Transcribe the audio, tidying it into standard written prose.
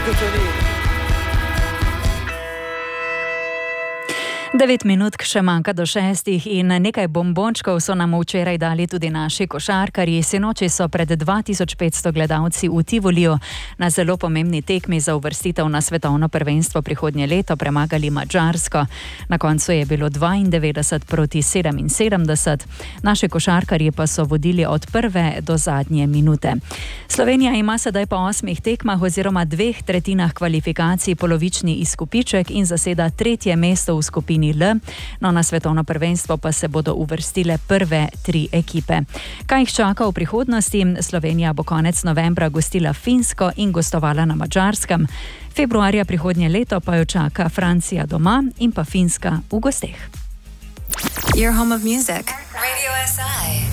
Devet minut še manjka do 6 in nekaj bombončkov so nam včeraj dali tudi naši košarkarji. Sinoči so pred 2500 gledalci v Tivoliju na zelo pomembni tekmi za uvrstitev na svetovno prvenstvo prihodnje leto premagali Madžarsko. Na koncu je bilo 92-77. Naši košarkarji pa so vodili od prve do zadnje minute. Slovenija ima sedaj po 8 tekmah oziroma 2 tretjinah kvalifikacij polovični izkupiček in zaseda 3. mesto v skupini L, no na svetovno prvenstvo pa se bodo uvrstile prve 3 ekipe. Kaj jih čaka v prihodnosti? Slovenija bo konec novembra gostila Finsko in gostovala na Madžarskem. Februarja prihodnje leto pa jo čaka Francija doma in pa Finska v gosteh. Your home of music. Radio SI.